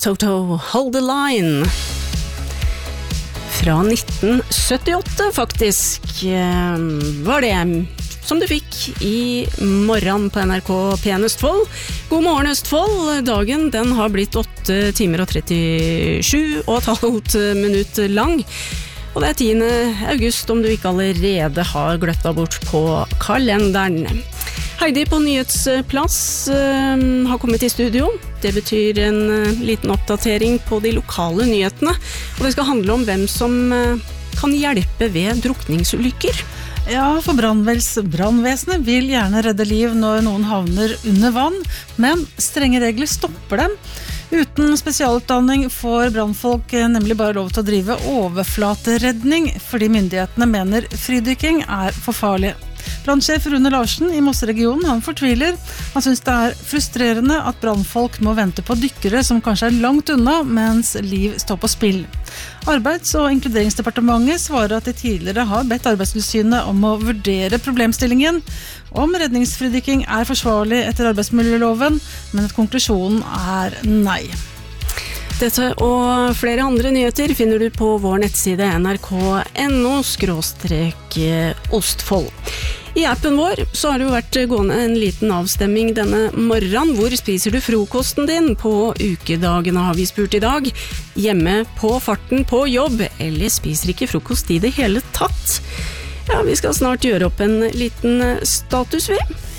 Toto, Hold the Line. Fra 1978 faktisk var det som du fikk i morgen på NRK P1 Østfold. God morgen Østfold, dagen den har blitt 8 timer og 37,5 minutter lang. Og det er 10. august om du ikke allerede har gløtta bort på kalenderen. Heidi på nyhetsplass har kommet i studio. Det betyr en liten oppdatering på de lokale nyhetene. Og det skal handle om hvem som kan hjelpe ved drukningsulykker. Ja, for brannvesenet vil gjerne redde liv når noen havner under vann, men strenge regler stopper dem. Uten spesialutdanning får brannfolk nemlig bare lov til å drive overflateredning, fordi myndighetene mener fridykking er for farlig. Brannsjef Rune Larsen i Moss-regionen, han fortviler. Han synes det er frustrerende at brannfolk må vente på dykkere som kanskje er langt unna, mens liv står på spill. Arbeids- og inkluderingsdepartementet svarer at de tidligere har bedt Arbeidstilsynet om å vurdere problemstillingen, om redningsfridykking er forsvarlig etter arbeidsmiljøloven, men at konklusjonen er nei. Dette og flere andre nyheter finner du på vår nettside nrk.no/Ostfold. I appen vår så har det jo vært gående en liten avstemming denne morgenen. Hvor spiser du frokosten din på ukedagene, har vi spurt i dag. Hjemme, på farten, på jobb, eller spiser ikke frokost i det hele tatt? Ja, vi skal snart gjøre opp en liten status ved.